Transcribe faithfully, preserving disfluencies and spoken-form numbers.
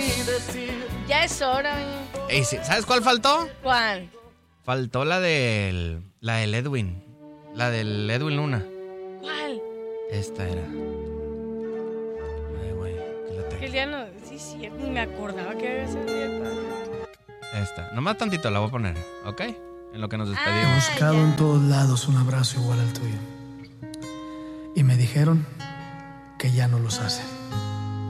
Ya es hora, amigo. Ey, sí, ¿sabes cuál faltó? ¿Cuál? Faltó la del... La del Edwin. La del Edwin Luna. ¿Cuál? Esta era. Ay, güey, que la Que tengo. el día no... Sí, sí, ni me acordaba que había ese día del padre. Esta. Nomás tantito la voy a poner, ¿ok? En lo que nos Ah, He despedimos. buscado ya. en todos lados un abrazo igual al tuyo. Y me dijeron que ya no los hacen.